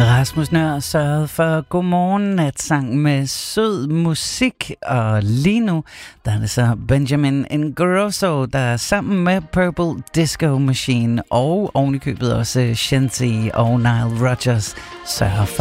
Rasmus Nøhr sørgede for godmorgen natsang med sød musik, og lige nu der er det så Benjamin Ingrosso, der er sammen med Purple Disco Machine og ovenikøbet også Shenzi og Nile Rodgers sørger for